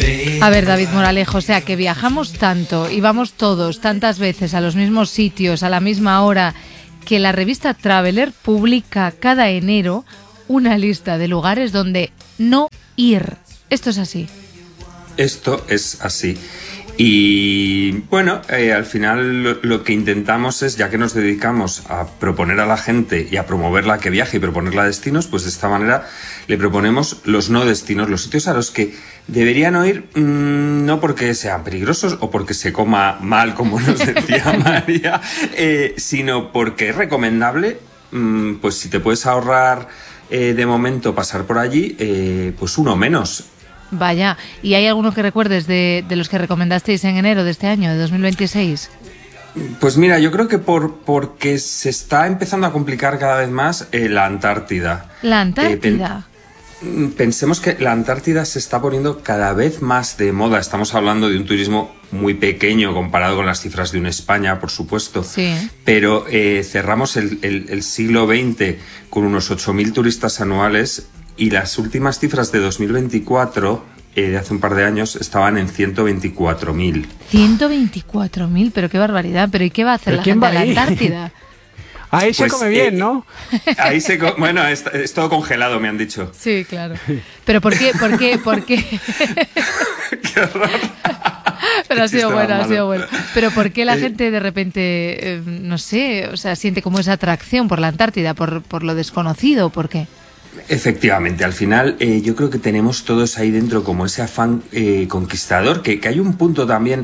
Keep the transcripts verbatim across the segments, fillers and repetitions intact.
A ver, David Moralejo, o sea, que viajamos tanto y vamos todos tantas veces a los mismos sitios, a la misma hora, que la revista Traveler publica cada enero una lista de lugares donde no ir. Esto es así. Esto es así. Y bueno, eh, al final lo, lo que intentamos es, ya que nos dedicamos a proponer a la gente y a promoverla que viaje y proponerla destinos, pues de esta manera le proponemos los no destinos, los sitios a los que deberían no ir, mmm, no porque sean peligrosos o porque se coma mal, como nos decía María, eh, sino porque es recomendable, mmm, pues si te puedes ahorrar eh, de momento pasar por allí, eh, pues uno menos. Vaya, ¿y hay alguno que recuerdes de, de los que recomendasteis en enero de este año, de dos mil veintiséis? Pues mira, yo creo que por porque se está empezando a complicar cada vez más eh, la Antártida. ¿La Antártida? Eh, pen, pensemos que la Antártida se está poniendo cada vez más de moda. Estamos hablando de un turismo muy pequeño comparado con las cifras de una España, por supuesto. Sí. Pero eh, cerramos el, el, el siglo veinte con unos ocho mil turistas anuales. Y las últimas cifras de dos mil veinticuatro, eh, de hace un par de años, estaban en ciento veinticuatro mil. ciento veinticuatro mil, pero qué barbaridad. ¿Pero y qué va a hacer la gente en la Antártida? Ahí se pues, come bien, eh, ¿no? Ahí se co- bueno, es, es todo congelado, me han dicho. Sí, claro. ¿Pero por qué? ¿Por qué? ¿Por qué? Qué horror. Pero ha sido bueno, ha malo. sido bueno. Pero ¿por qué la Eh, gente de repente, eh, no sé, o sea, siente como esa atracción por la Antártida, por, por lo desconocido? ¿Por qué? Efectivamente, al final eh, yo creo que tenemos todos ahí dentro como ese afán eh, conquistador, que, que hay un punto también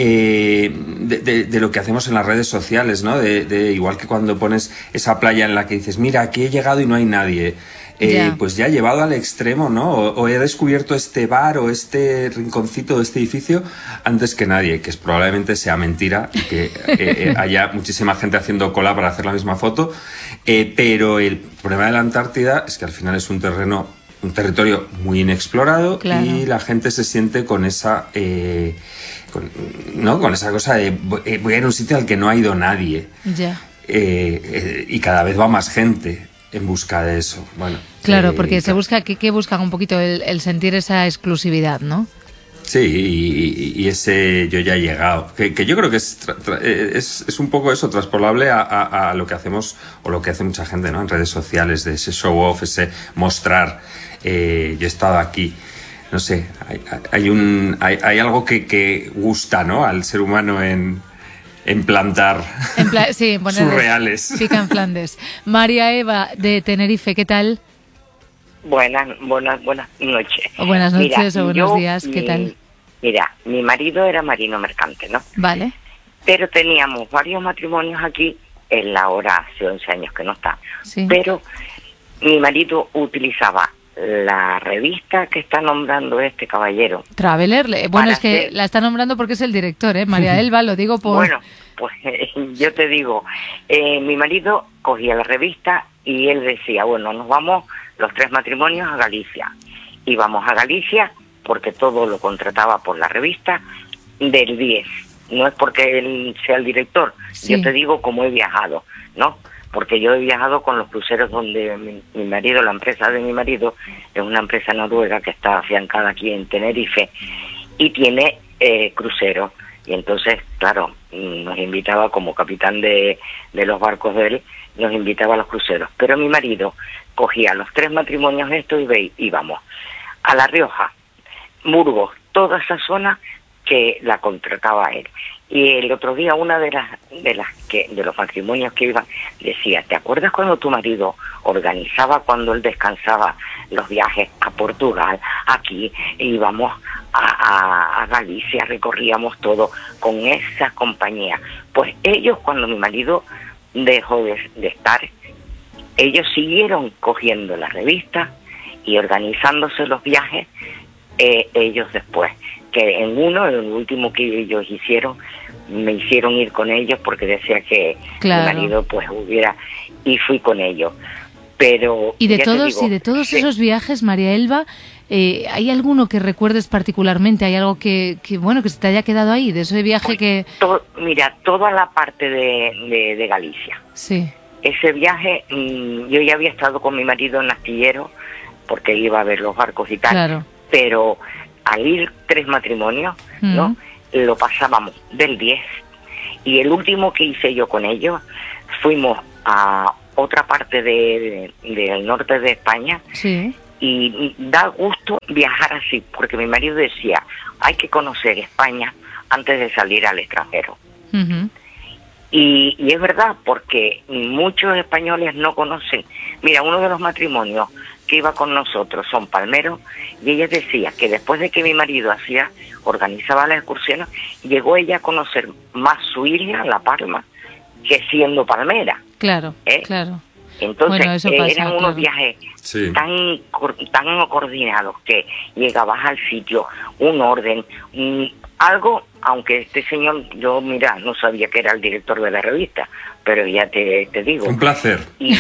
eh, de, de, de lo que hacemos en las redes sociales, ¿no? De, de igual que cuando pones esa playa en la que dices, mira, aquí he llegado y no hay nadie. Eh, Ya. Pues ya llevado al extremo, ¿no? O, o he descubierto este bar o este rinconcito de este edificio antes que nadie, que es, probablemente sea mentira y que eh, eh, haya muchísima gente haciendo cola para hacer la misma foto, eh, pero el problema de la Antártida es que al final es un terreno, un territorio muy inexplorado. Claro. Y la gente se siente con esa, eh, con, ¿no? Con esa cosa de eh, voy a ir a un sitio al que no ha ido nadie. Ya. Eh, eh, y cada vez va más gente en busca de eso. Bueno, Claro, eh, porque se busca, ¿qué, qué buscan un poquito? El, el sentir esa exclusividad, ¿no? Sí, y, y ese yo ya he llegado, que, que yo creo que es, tra, tra, es, es un poco eso, traspolable a, a, a lo que hacemos, o lo que hace mucha gente, ¿no? En redes sociales, de ese show off, ese mostrar, eh, yo he estado aquí. No sé, hay, hay, un, hay, hay algo que, que gusta, ¿no? Al ser humano en... en plantar En pla- sí, poner surreales. Pica en Flandes. María Eva de Tenerife, ¿qué tal? Buenas, buenas, buenas noches. O buenas noches Mira, o buenos yo, días, ¿qué mi- tal? Mira, mi marido era marino mercante, ¿no? Vale. Pero teníamos varios matrimonios aquí, él ahora hace once años que no está. Sí. Pero mi marido utilizaba la revista que está nombrando este caballero. Traveler, le- bueno, Para es que hacer- la está nombrando porque es el director, ¿eh? María Elba, lo digo por... Bueno, pues yo te digo, eh, mi marido cogía la revista y él decía, bueno, nos vamos los tres matrimonios a Galicia. Íbamos a Galicia porque todo lo contrataba por la revista del diez. No es porque él sea el director, Sí. yo te digo cómo he viajado, ¿no? Porque yo he viajado con los cruceros donde mi, mi marido, la empresa de mi marido, es una empresa noruega que está afiancada aquí en Tenerife y tiene eh, cruceros. Y entonces, claro, nos invitaba como capitán de, de los barcos de él, nos invitaba a los cruceros. Pero mi marido cogía los tres matrimonios estos y ve, íbamos a La Rioja, Burgos, toda esa zona que la contrataba él. Y el otro día una de las de las que de los matrimonios que iban decía, ¿te acuerdas cuando tu marido organizaba cuando él descansaba los viajes a Portugal? Aquí íbamos a, a, a Galicia, recorríamos todo con esa compañía. Pues ellos, cuando mi marido dejó de, de estar, ellos siguieron cogiendo la revista y organizándose los viajes, eh, ellos después. Que en uno, en el último que ellos hicieron, me hicieron ir con ellos porque decía que Claro. mi marido pues hubiera, y fui con ellos. Pero Y de ya te todos digo, y de todos sí, esos viajes, María Elba, eh, ¿hay alguno que recuerdes particularmente? ¿Hay algo que, que, bueno, que se te haya quedado ahí, de ese viaje que...? to- mira, toda la parte de, de, de Galicia. Sí, Ese viaje, mmm, yo ya había estado con mi marido en Astillero porque iba a ver los barcos y tal, claro. pero al ir tres matrimonios, ¿no? Mm. Lo pasábamos del diez. Y el último que hice yo con ellos, fuimos a otra parte de, de, del norte de España. Sí. Y da gusto viajar así, porque mi marido decía, hay que conocer España antes de salir al extranjero. Uh-huh. Y, y es verdad, porque muchos españoles no conocen. Mira, uno de los matrimonios que iba con nosotros son palmeros, y ella decía que después de que mi marido hacía, organizaba las excursiones, llegó ella a conocer más su isla, La Palma, que siendo palmera. Claro, ¿eh? claro. Entonces, bueno, eso pasa, eran unos claro. viajes sí. tan tan coordinados que llegabas al sitio, un orden, un, algo, aunque este señor, yo mira, no sabía que era el director de la revista, pero ya te, te digo. Un placer. Y,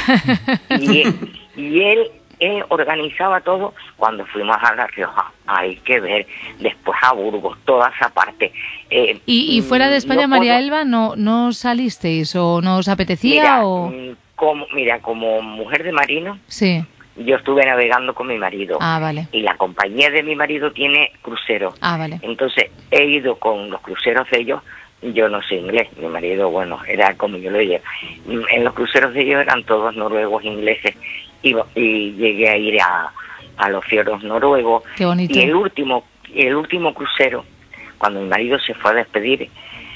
y, y él, él organizaba todo. Cuando fuimos a La Rioja, hay que ver, después a Burgos, toda esa parte. Eh, ¿Y, y fuera de España, no María puedo... Elba, no, no salisteis o no os apetecía? Mira, o... como, mira, como mujer de marino, sí. yo estuve navegando con mi marido. Ah, vale. Y la compañía de mi marido tiene cruceros. Ah, vale. Entonces, he ido con los cruceros de ellos. Yo no sé inglés. Mi marido, bueno, era como yo lo oía. En los cruceros de ellos eran todos noruegos, ingleses. Y, y llegué a ir a, a los fiordos noruegos. Qué bonito. Y el último, el último crucero, cuando mi marido se fue a despedir,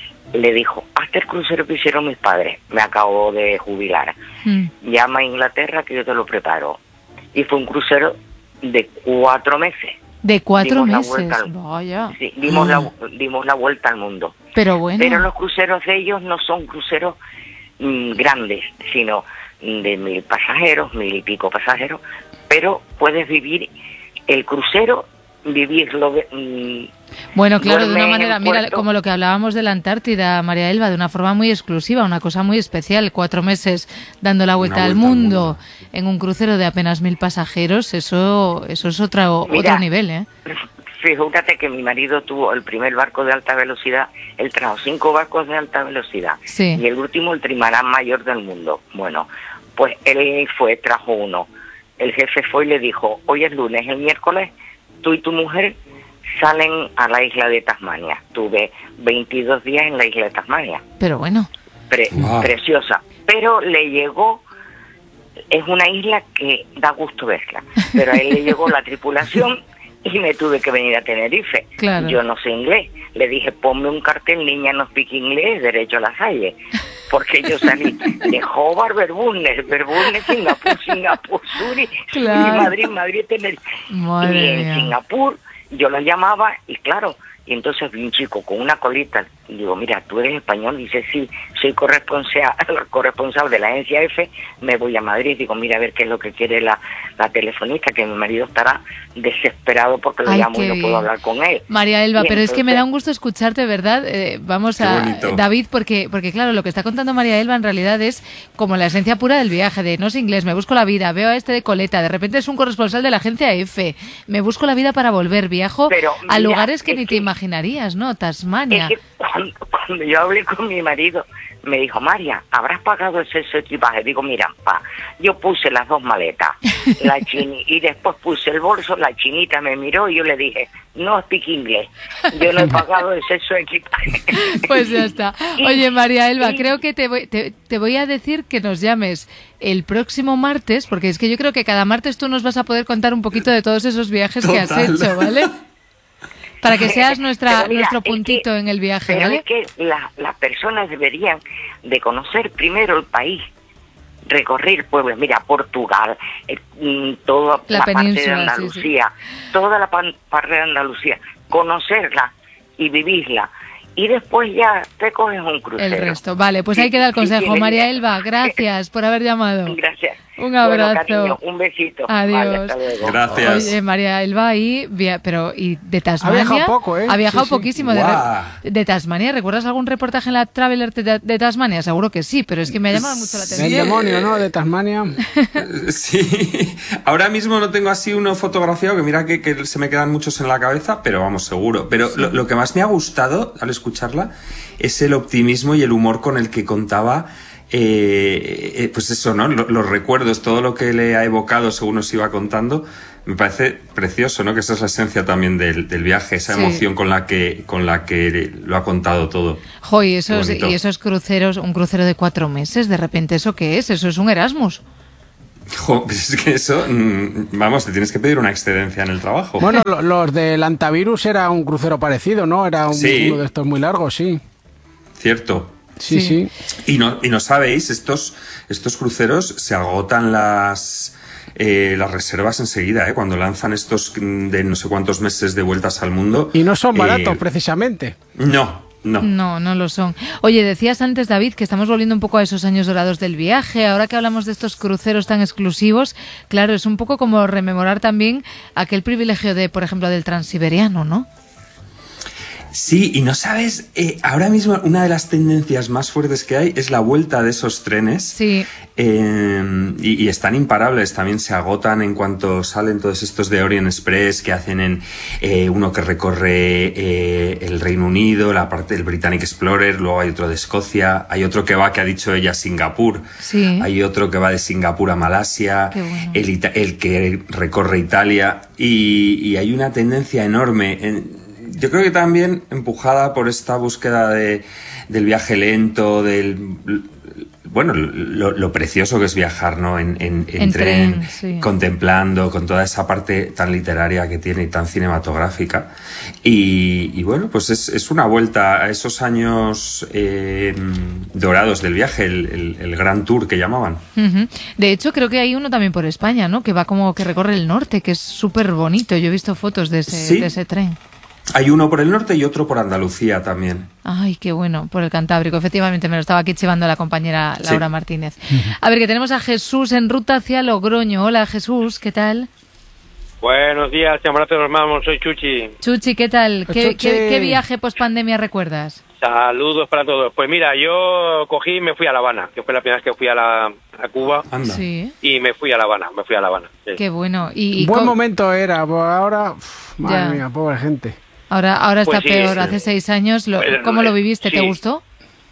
le dijo, hasta el crucero que hicieron mis padres. Me acabo de jubilar. Mm. Llama a Inglaterra que yo te lo preparo. Y fue un crucero de cuatro meses. ¿De cuatro dimos meses? La al, Vaya. Sí, dimos, mm. la, dimos la vuelta al mundo. Pero bueno. Pero los cruceros de ellos no son cruceros mmm, grandes, sino de mil pasajeros, mil y pico pasajeros. Pero puedes vivir el crucero, vivirlo... Mmm, Bueno, claro, de una manera, mira, como lo que hablábamos de la Antártida, María Elba, de una forma muy exclusiva, una cosa muy especial, cuatro meses dando la vuelta, vuelta al, mundo, al mundo en un crucero de apenas mil pasajeros, eso eso es otro, mira, otro nivel, ¿eh? Fíjate que mi marido tuvo el primer barco de alta velocidad, él trajo cinco barcos de alta velocidad, sí. Y el último el trimarán mayor del mundo. Bueno, pues él fue, trajo uno, el jefe fue y le dijo, hoy es lunes, el miércoles, tú y tu mujer salen a la isla de Tasmania. Tuve veintidós días en la isla de Tasmania. Pero bueno. Pre wow. Preciosa. Pero le llegó, es una isla que da gusto verla, pero a él le llegó la tripulación y me tuve que venir a Tenerife. Claro. Yo no sé inglés. Le dije, ponme un cartel, niña no speak inglés, derecho a la calle. Porque yo salí de Hobart, Verbunne, Verbunne, Singapur, Singapur, Suri, claro. Suri, Madrid, Madrid, Tenerife. Madre y en mía. Singapur yo los llamaba y claro, y entonces vi un chico con una colita, y digo, mira, tú eres español, dice, sí, soy corresponsal, corresponsal de la agencia F, me voy a Madrid, digo, mira a ver qué es lo que quiere la, la telefonista, que mi marido estará desesperado porque lo Ay, llamo y no bien. puedo hablar con él. María Elba, y pero entonces... es que me da un gusto escucharte, ¿verdad? Eh, vamos qué a bonito. David, porque porque claro, lo que está contando María Elba en realidad es como la esencia pura del viaje, de no sé inglés, me busco la vida, veo a este de coleta, de repente es un corresponsal de la agencia F, me busco la vida para volver, viajo Pero, a mira, lugares que ni que, te imaginarías, ¿no? Tasmania. Es que cuando, cuando yo hablé con mi marido, me dijo, María, ¿habrás pagado ese, ese equipaje? Digo, mira, pa, yo puse las dos maletas, la chini, y después puse el bolso, la chinita me miró y yo le dije, no speak inglés, yo no he pagado ese su equipaje. Pues ya está. Oye, María Elba, y, creo que te voy, te, te voy a decir que nos llames el próximo martes, porque es que yo creo que cada martes tú nos vas a poder contar un poquito de todos esos viajes Total. que has hecho, ¿vale? Para que seas nuestra mira, nuestro puntito que, en el viaje, pero ¿vale? Es que la, las personas deberían de conocer primero el país, recorrer pueblos, mira, Portugal, eh, toda la, la parte de Andalucía, sí, sí. toda la parte de Andalucía, conocerla y vivirla. Y después ya te coges un crucero. El resto, vale, pues ahí queda el consejo. María Elba, gracias por haber llamado. Gracias. Un abrazo. Bueno, cariño, un besito. Adiós. Vale, hasta luego. Gracias. Oye, María Elba ahí, pero y de Tasmania. Ha viajado poco, ¿eh? Ha viajado sí, sí. poquísimo. Wow. De, de Tasmania. ¿Recuerdas algún reportaje en la Traveler de, de Tasmania? Seguro que sí, pero es que me ha llamado mucho la atención. El demonio, ¿no? De Tasmania. Sí. Ahora mismo no tengo así uno fotografiado, que mira que, que se me quedan muchos en la cabeza, pero vamos, seguro. Pero sí. lo, lo que más me ha gustado al escucharla es el optimismo y el humor con el que contaba, eh, eh, pues eso, ¿no? Los, los recuerdos, todo lo que le ha evocado según nos iba contando, Me parece precioso, ¿no? Que esa es la esencia también del, del viaje, esa sí. emoción con la que con la que lo ha contado todo. Jo, y esos, y esos cruceros, un crucero de cuatro meses, de repente, ¿eso qué es? Eso es un Erasmus. Jo, pues es que eso, vamos, te tienes que pedir una excedencia en el trabajo. Bueno, los del Antivirus era un crucero parecido, ¿no? Era un, sí. uno de estos muy largos, sí. Cierto. Sí, sí. sí. Y no, y no sabéis, estos, estos cruceros se agotan las... Eh, las reservas enseguida, ¿eh? Cuando lanzan estos de no sé cuántos meses de vueltas al mundo. Y no son baratos, eh, precisamente. No, no. No, no lo son. Oye, decías antes, David, que estamos volviendo un poco a esos años dorados del viaje. Ahora que hablamos de estos cruceros tan exclusivos, claro, es un poco como rememorar también aquel privilegio de, por ejemplo, del Transiberiano, ¿no? Sí, y no sabes, eh, ahora mismo una de las tendencias más fuertes que hay es la vuelta de esos trenes. Sí. Eh, y, y están imparables, también se agotan en cuanto salen todos estos de Orient Express que hacen en eh, uno que recorre eh, el Reino Unido, la parte del Britannic Explorer, luego hay otro de Escocia, hay otro que va, que ha dicho ella, a Singapur, sí. hay otro que va de Singapur a Malasia, bueno. el, el que recorre Italia, y, y hay una tendencia enorme en, yo creo que también empujada por esta búsqueda de, del viaje lento, del bueno, lo, lo precioso que es viajar, ¿no? En, en, en, en tren, tren sí. contemplando, con toda esa parte tan literaria que tiene y tan cinematográfica. Y, y bueno, pues es, es una vuelta a esos años eh, dorados del viaje, el, el, el Gran Tour que llamaban. Uh-huh. De hecho, creo que hay uno también por España, ¿no? Que va como que recorre el norte, que es súper bonito. Yo he visto fotos de ese, ¿Sí? de ese tren. Hay uno por el norte y otro por Andalucía también. Ay, qué bueno, por el Cantábrico. Efectivamente, me lo estaba aquí chivando la compañera Laura sí. Martínez. A ver, que tenemos a Jesús en ruta hacia Logroño. Hola, Jesús, ¿qué tal? Buenos días, chamarates hermanos, soy Chuchi. Chuchi, ¿qué tal? ¿Qué, Chuchi. ¿qué, qué viaje post-pandemia recuerdas? Saludos para todos. Pues mira, yo cogí y me fui a La Habana, que fue la primera vez que fui a, la, a Cuba. Anda. Sí. Y me fui a La Habana, me fui a La Habana. Sí. Qué bueno. Y, y Buen con... momento era, pues ahora, uf, madre ya. mía, pobre gente. Ahora, ahora está pues sí, peor. sí. Hace seis años, lo, Pero, ¿cómo lo viviste? sí. ¿Te gustó?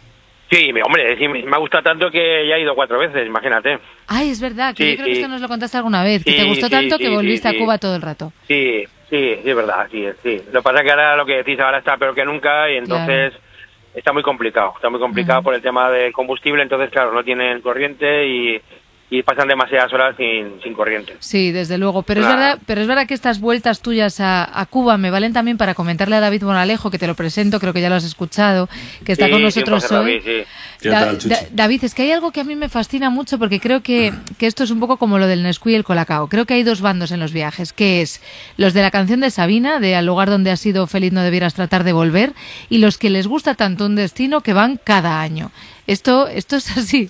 Sí, hombre, sí, me ha gustado tanto que ya he ido cuatro veces, imagínate. Ay, es verdad, que sí, yo creo sí. que esto nos lo contaste alguna vez, que sí, te gustó sí, tanto sí, que volviste sí, a Cuba sí. todo el rato. Sí, sí, sí, es verdad, sí, sí. Lo que pasa es que ahora lo que decís ahora está peor que nunca y entonces claro. está muy complicado. Está muy complicado uh-huh. por el tema del combustible, entonces claro, no tienen corriente y... y pasan demasiadas horas sin, sin corriente. Sí, desde luego. Pero claro. es verdad, pero es verdad que estas vueltas tuyas a, a Cuba me valen también para comentarle a David Bonalejo, que te lo presento, creo que ya lo has escuchado, que está sí, con nosotros sí, hoy. David, sí. Da, da, David, es que hay algo que a mí me fascina mucho porque creo que, que esto es un poco como lo del Nesquí y el Colacao. Creo que hay dos bandos en los viajes, que es los de la canción de Sabina, de Al lugar donde has sido feliz no debieras tratar de volver, y los que les gusta tanto un destino que van cada año. Esto, esto es así.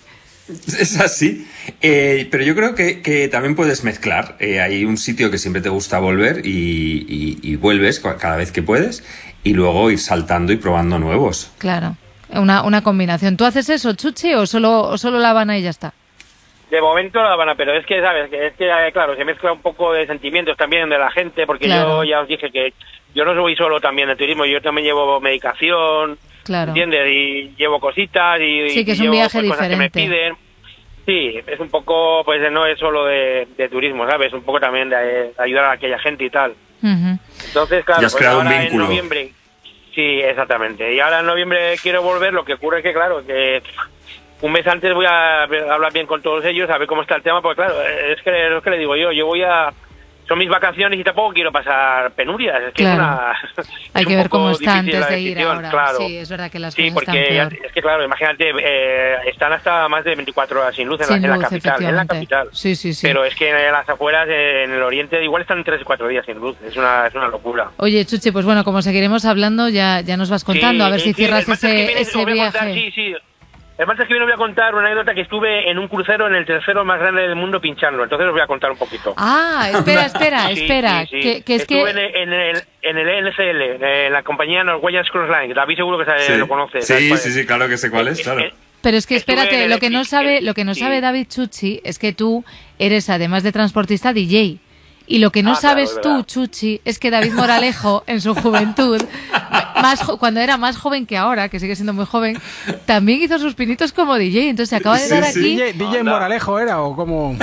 Es así, eh, pero yo creo que, que también puedes mezclar. Eh, hay un sitio que siempre te gusta volver y, y, y vuelves cada vez que puedes y luego ir saltando y probando nuevos. Claro, una, una combinación. ¿Tú haces eso, Chuchi, o solo, o solo La Habana y ya está? De momento La Habana, pero es que, ¿sabes? Que es que, claro, se mezcla un poco de sentimientos también de la gente, porque claro. yo ya os dije que yo no soy solo también de turismo, yo también llevo medicación. Claro. ¿Entiendes? Y llevo cositas y, sí, que es y un llevo viaje pues, cosas diferente. que me piden. Sí, es un poco, pues no es solo de, de turismo, ¿sabes? Es un poco también de, de ayudar a aquella gente y tal. Uh-huh. Entonces, claro, ya has pues creado ahora un vínculo. En noviembre, sí, exactamente. Y ahora en noviembre quiero volver, lo que ocurre es que, claro, que un mes antes voy a hablar bien con todos ellos, a ver cómo está el tema, porque claro, es que es lo que le digo yo, yo voy a... Son mis vacaciones y tampoco quiero pasar penurias. Es que claro. es una, Hay es que un ver cómo está antes de decisión, ir ahora. Claro. Sí, es verdad que las sí, cosas porque están peor. Es que claro, imagínate, eh, están hasta más de veinticuatro horas sin luz en, sin la, en luz, la capital. En la capital. Sí, sí, sí. Pero es que en las afueras, en el oriente, igual están tres o cuatro días sin luz. Es una, es una locura. Oye, Chuchi, pues bueno, como seguiremos hablando, ya, ya nos vas contando, sí, a ver si sí, cierras ese, ese viaje. Contar, sí, sí. El martes que viene voy a contar una anécdota que estuve en un crucero en el tercero más grande del mundo pinchando. Entonces os voy a contar un poquito. Ah, espera, espera, sí, espera. Sí, sí. Que, que es estuve que... en, en, el, en el N C L, en la compañía Norwegian Cruise Line. David seguro que sabe, sí. lo conoce. Sí, sí, sí, claro que sé cuál es, claro. Pero es que espérate, lo que no sabe, lo que no sabe David Chuchi es que tú eres, además de transportista, D J. Y lo que no Ah, sabes claro, es tú, verdad. Chuchi, es que David Moralejo, en su juventud, más jo- cuando era más joven que ahora, que sigue siendo muy joven, también hizo sus pinitos como D J. Entonces se acaba de Sí, dar sí. aquí... D J, D J Anda. Moralejo era, o como...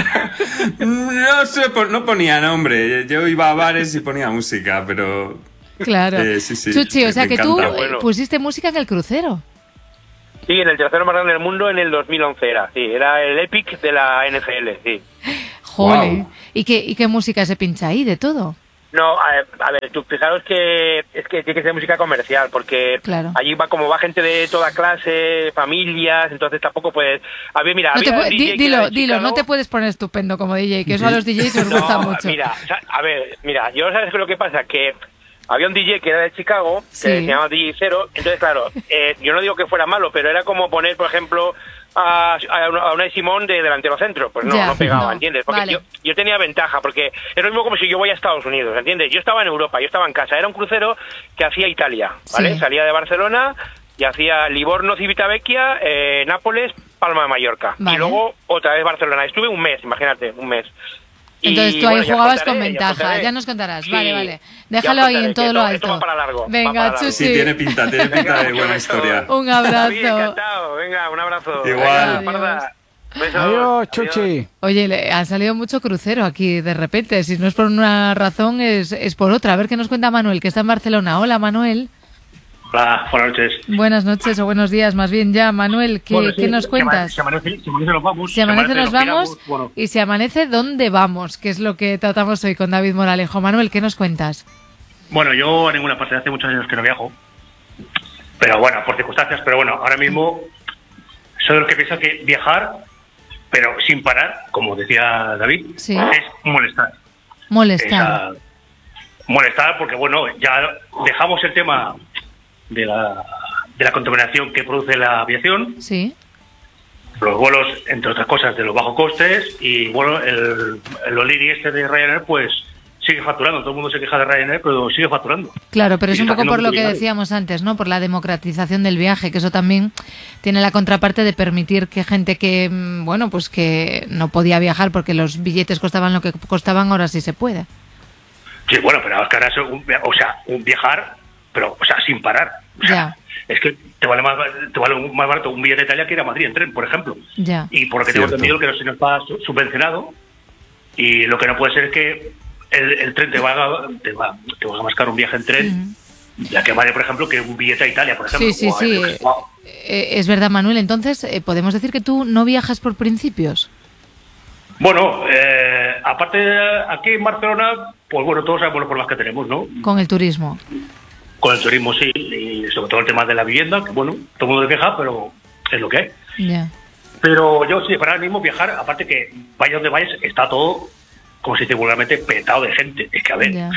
No sé, po- no ponía nombre. Yo iba a bares y ponía música, pero... Claro. Eh, sí, sí, Chuchi, o me sea que tú encanta. eh, Bueno. pusiste música en el crucero. Sí, en el tercero más grande del mundo en el dos mil once era, sí, era el Epic de la N F L, sí. Jole. Guau. ¿Y qué, ¿Y qué música se pincha ahí? ¿De todo? No, a, a ver, tú fijaros que es que tiene que ser música comercial, porque Claro. allí va como va gente de toda clase, familias, entonces tampoco puedes... A ver, mira, No te había pu- un D J di- que era dilo, de dilo, no Chicago. te puedes poner estupendo como D J, que eso a los D Js les gusta No, mucho. Mira, o sea, a ver, mira, yo sabes que lo que pasa que había un D J que era de Chicago, que Sí. se llamaba D J Zero, entonces claro, eh, yo no digo que fuera malo, pero era como poner, por ejemplo, a, a, una- a Unai Simón de delantero centro, pues no, Ya, no pegaba, no, ¿entiendes? Porque vale. yo, yo tenía ventaja, porque es lo mismo como si yo voy a Estados Unidos, ¿entiendes? Yo estaba en Europa, yo estaba en casa, era un crucero que hacía Italia, ¿vale? Sí. Salía de Barcelona y hacía Livorno, Civitavecchia, eh, Nápoles, Palma de Mallorca, Vale. y luego otra vez Barcelona. Estuve un mes, imagínate, un mes. Y, Entonces tú bueno, ahí ya jugabas contaré, con ya ventaja, contaré. ya nos contarás. Sí, Vale, vale. ya Déjalo ahí contaré, en todo que lo esto- alto. esto va para largo, va Venga, para largo. Chuchi. Sí, tiene pinta, tiene pinta de Venga, buena un historia. beso. Un abrazo. David, encantado. Venga, un abrazo. Igual. Venga, Parda. Besos. Adiós, Chuchi. Oye, le han salido mucho crucero aquí de repente. Si no es por una razón, es, es por otra. A ver qué nos cuenta Manuel, que está en Barcelona. Hola, Manuel. Hola, buenas noches. Buenas noches o buenos días, más bien ya. Manuel, ¿qué, Bueno, sí, ¿qué nos si amane- cuentas? Si amanece, si amanece nos vamos. Si amanece nos vamos piramos, bueno, y si amanece, ¿dónde vamos? Que es lo que tratamos hoy con David Moralejo. Manuel, ¿qué nos cuentas? bueno, yo a ninguna parte, hace muchos años que no viajo. Pero bueno, por circunstancias. Pero bueno, ahora mismo soy de los que piensa que viajar, pero sin parar, como decía David, Sí. es molestar. Molestar. Esa- molestar porque, bueno, ya dejamos el tema de la, de la contaminación que produce la aviación, Sí. los vuelos, entre otras cosas, de los bajos costes, y bueno, el, el O'Leary este de Ryanair, pues sigue facturando. Todo el mundo se queja de Ryanair, pero sigue facturando. Claro, pero Y es un está poco haciendo por lo muy que bien. decíamos antes, ¿no? Por la democratización del viaje, que eso también tiene la contraparte de permitir que gente que, mm, bueno, pues que no podía viajar porque los billetes costaban lo que costaban, ahora sí se puede. Sí, bueno, pero es que ahora es un, via- o sea, un viajar, pero, o sea, sin parar. O sea, es que te vale más, te vale más barato un billete de Italia que ir a Madrid en tren, por ejemplo. Ya. Y por lo que tengo Cierto. entendido, que no se nos va su- subvencionado, y lo que no puede ser es que el, el tren te va, a, te, va, te va a más caro un viaje en tren, ya que vale, por ejemplo, que un billete a Italia, por ejemplo. Sí, sí, o a- sí. o a- Eh, es verdad, Manuel. Entonces, eh, ¿podemos decir que tú no viajas por principios? Bueno, eh, aparte de aquí en Barcelona, pues bueno, todos sabemos los problemas que tenemos, ¿no? Con el turismo. Con el turismo sí, y sobre todo el tema de la vivienda, que bueno, todo el mundo se queja, pero es lo que hay. Ya. Pero yo sí, para ahora mismo viajar, aparte que vaya donde vayas, está todo, como se dice vulgarmente, petado de gente. Es que a ver, Ya.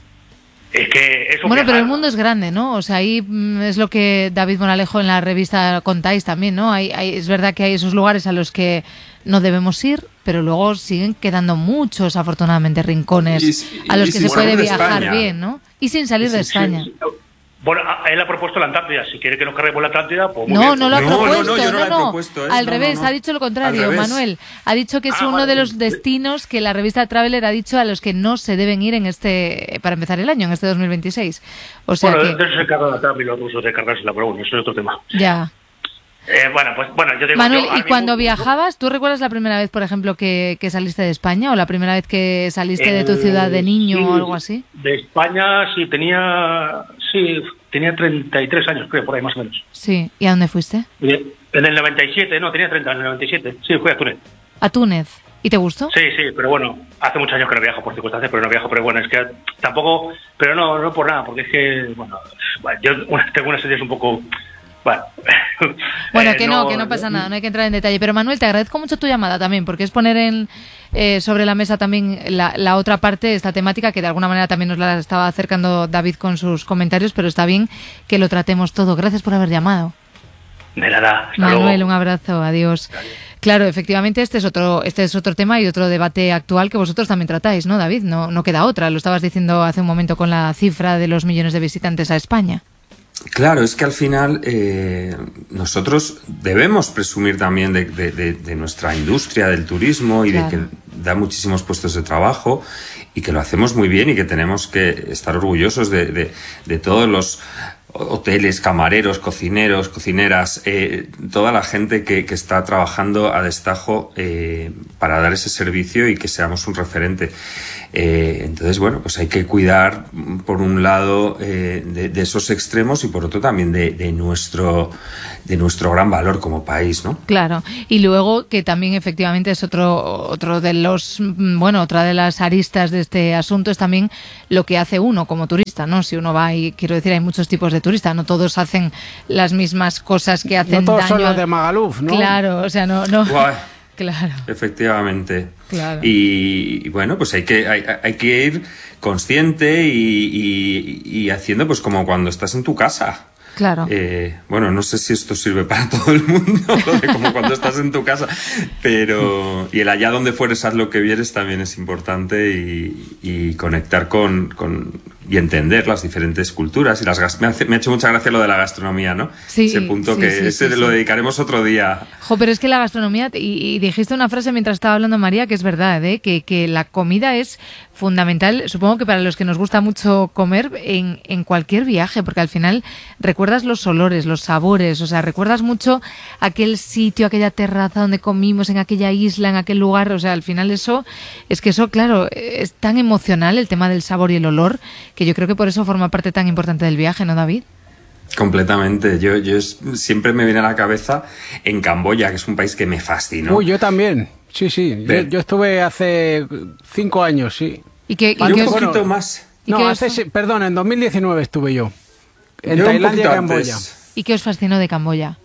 es que eso Bueno, pero viajar- el mundo es grande, ¿no? O sea, ahí mm, es lo que David Moralejo en la revista contáis también, ¿no? Hay, hay- es verdad que hay esos lugares a los que no debemos ir, pero luego siguen quedando muchos, afortunadamente, rincones Y- y- a los y que sin se puede salir de viajar España. bien, ¿no? Y sin salir de Sí, sí, España. Sí. Bueno, a- él ha propuesto la Antártida. Si quiere que nos carguemos la Antártida, pues muy No, bien, no lo ha pues- No, no, no, propuesto, yo no no, lo he no. propuesto, ¿eh? Al No, revés, no, no. ha dicho lo contrario, Al revés. Manuel. Ha dicho que es Ah, uno vale. de los destinos que la revista Traveler ha dicho a los que no se deben ir en este, para empezar el año, en este dos mil veintiséis. O sea Bueno, de que, eso se encargan la Trump y los rusos de cargársela, pero bueno, eso es otro tema. ya. Eh, bueno, pues bueno, yo digo... Manuel, yo ahora ¿y cuando mismo- viajabas, tú recuerdas la primera vez, por ejemplo, que, que saliste de España o la primera vez que saliste de tu Eh, ciudad de niño sí, o algo así? De España, sí, tenía... Sí, tenía treinta y tres años, creo, por ahí más o menos. Sí. ¿Y a dónde fuiste? En el noventa y siete, no, tenía treinta, en el noventa y siete. Sí, fui a Túnez. A Túnez. ¿Y te gustó? Sí, sí, pero bueno, hace muchos años que no viajo por circunstancias, pero no viajo, pero bueno, es que tampoco, pero no, no por nada, porque es que, bueno, bueno, yo una- tengo unas ideas un poco, bueno. Bueno, eh, que no, que no pasa nada, no hay que entrar en detalle. Pero Manuel, te agradezco mucho tu llamada también, porque es poner en eh, sobre la mesa también la, la otra parte, esta temática, que de alguna manera también nos la estaba acercando David con sus comentarios, pero está bien que lo tratemos todo. Gracias por haber llamado. De nada, hasta Manuel, luego. un abrazo, adiós. Claro, efectivamente este es otro este es otro tema y otro debate actual que vosotros también tratáis, ¿no, David? No, no queda otra, lo estabas diciendo hace un momento con la cifra de los millones de visitantes a España. Claro, es que al final eh, nosotros debemos presumir también de, de- de- de nuestra industria del turismo y Claro. de que da muchísimos puestos de trabajo y que lo hacemos muy bien y que tenemos que estar orgullosos de, de, de todos los hoteles, camareros, cocineros, cocineras, eh, toda la gente que, que está trabajando a destajo eh, para dar ese servicio y que seamos un referente. Eh, entonces, bueno, pues hay que cuidar, por un lado, eh, de, de esos extremos y por otro también de, de nuestro de nuestro gran valor como país, ¿no? Claro. Y luego que también efectivamente es otro otro de los, bueno, otra de las aristas de este asunto es también lo que hace uno como turista, ¿no? Si uno va, y quiero decir, hay muchos tipos de turistas, no todos hacen las mismas cosas que hacen no todos daño. son los de Magaluf, ¿no? Claro, o sea, no, no. Guay. Claro. Efectivamente. Claro. Y, y bueno, pues hay que hay, hay que ir consciente y, y, y haciendo pues como cuando estás en tu casa. Claro. Eh, bueno, no sé si esto sirve para todo el mundo, lo de como cuando estás en tu casa, pero y el allá donde fueres haz lo que vieres también es importante y, y conectar con, con y entender las diferentes culturas y las me, hace, me ha hecho mucha gracia lo de la gastronomía, ¿no? Sí, ese punto sí, que sí, ese sí, lo sí. dedicaremos otro día. Jo, pero es que la gastronomía, y, y dijiste una frase mientras estaba hablando María, que es verdad, ¿eh? que, que la comida es fundamental, supongo que para los que nos gusta mucho comer en, en cualquier viaje, porque al final recuerdas los olores, los sabores, o sea, recuerdas mucho aquel sitio, aquella terraza donde comimos, en aquella isla, en aquel lugar, o sea, al final eso, es que eso, claro, es tan emocional el tema del sabor y el olor, que yo creo que por eso forma parte tan importante del viaje, ¿no, David? Completamente. Yo, yo es, siempre me viene a la cabeza en Camboya, que es un país que me fascinó. Uy, yo también. Sí, sí. Yo, yo estuve hace cinco años, sí. ¿Y qué, y yo qué un os, poquito bueno, más. ¿y No, qué hace, os, sí, perdón, en dos mil diecinueve estuve yo. En Yo un Tailandia y poquito Camboya. antes. ¿y qué os fascinó de Camboya?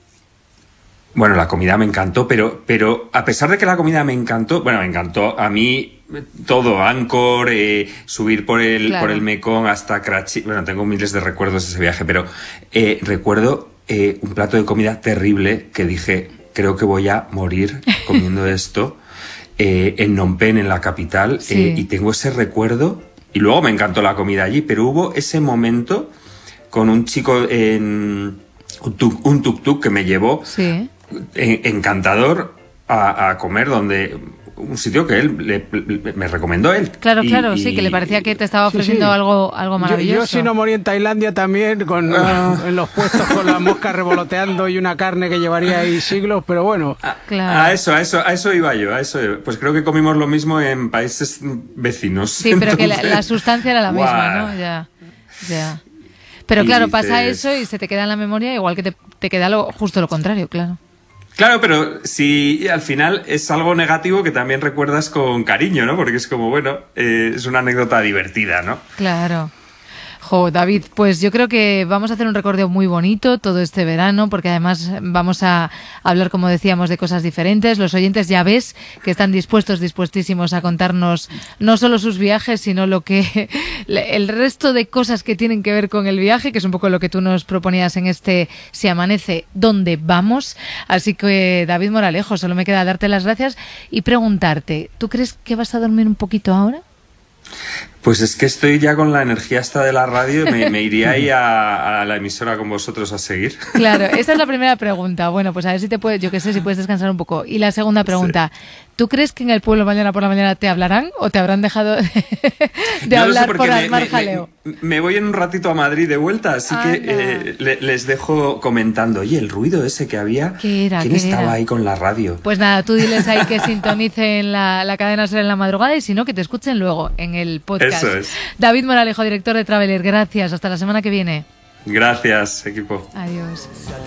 Bueno, la comida me encantó, pero, pero a pesar de que la comida me encantó, bueno, me encantó a mí todo, Angkor, eh, subir por el, Claro. por el Mekong hasta Karachi, bueno, tengo miles de recuerdos de ese viaje, pero eh, recuerdo eh, un plato de comida terrible que dije, creo que voy a morir comiendo esto, eh, en Phnom Penh, en la capital, Sí. eh, y tengo ese recuerdo, y luego me encantó la comida allí, pero hubo ese momento con un chico en un tuk- un tuk-tuk que me llevó Sí. en- encantador a, a comer donde un sitio que él le- le- me recomendó él. Claro, Y- claro, y- sí, que le parecía que te estaba Sí, ofreciendo sí. algo, algo Yo, maravilloso. yo si no morí en Tailandia también, con, Ah. en los puestos con las moscas revoloteando y una carne que llevaría ahí siglos, pero bueno. A, Claro. a eso, a eso, a eso iba yo, a eso iba. Pues creo que comimos lo mismo en países vecinos. Sí, pero que la, Entonces, la sustancia era la misma, ¡guau! ¿no? Ya, ya. Pero Y claro, pasa dices- eso y se te queda en la memoria, igual que te, te queda lo, justo lo contrario, claro. Claro, pero si al final es algo negativo que también recuerdas con cariño, ¿no? Porque es como, bueno, eh, es una anécdota divertida, ¿no? Claro. Jo, David, pues yo creo que vamos a hacer un recorrido muy bonito todo este verano, porque además vamos a hablar, como decíamos, de cosas diferentes. Los oyentes ya ves que están dispuestos, dispuestísimos a contarnos no solo sus viajes, sino lo que el resto de cosas que tienen que ver con el viaje, que es un poco lo que tú nos proponías en este Si Amanece, ¿dónde vamos? Así que, David Moralejo, solo me queda darte las gracias y preguntarte, ¿tú crees que vas a dormir un poquito ahora? Pues es que estoy ya con la energía esta de la radio y me, me iría ahí a, a la emisora con vosotros a seguir. Claro, esa es la primera pregunta. Bueno, pues a ver si te puedes, yo qué sé, si puedes descansar un poco. Y la segunda pregunta, ¿tú crees que en el pueblo mañana por la mañana te hablarán o te habrán dejado de, de No lo sé hablar porque por me, armar me- jaleo? me- me voy en un ratito a Madrid de vuelta, así que Anda. eh, le- les dejo comentando. Oye, el ruido ese que había, ¿Qué era? ¿quién ¿Qué estaba era? ahí con la radio? Pues nada, tú diles ahí que sintonicen la, la cadena SER en la madrugada y si no, que te escuchen luego en el podcast. Eso es. David Moralejo, director de Traveler, gracias. Hasta la semana que viene. Gracias, equipo. Adiós.